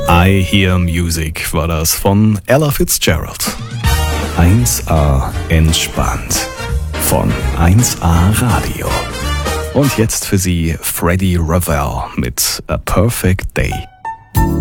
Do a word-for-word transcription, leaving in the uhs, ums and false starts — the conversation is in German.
I Hear Music war das von Ella Fitzgerald. eins A entspannt von eins A Radio. Und jetzt für Sie Freddie Ravel mit A Perfect Day.